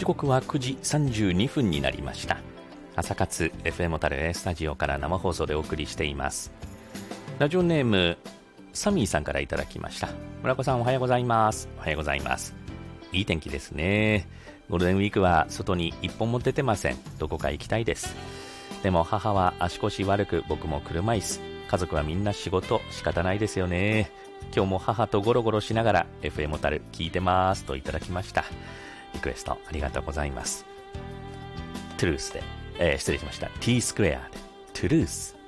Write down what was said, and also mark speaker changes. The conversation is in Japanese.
Speaker 1: 刻は9時32分になりました。朝活 FM 小樽 A スタジオから生放送でお送りしています。ラジオネームサミーさんからいただきました。村子さんおはようございます。おはようございます。いい天気ですね。ゴールデンウィークは外に一本も出てません。どこか行きたいです。でも母は足腰悪く、僕も車椅子。家族はみんな仕事、仕方ないですよね。今日も母とゴロゴロしながら FM 小樽聞いてますといただきました。リクエストありがとうございます。トゥルースで、失礼しました。T スクエアでトゥルース。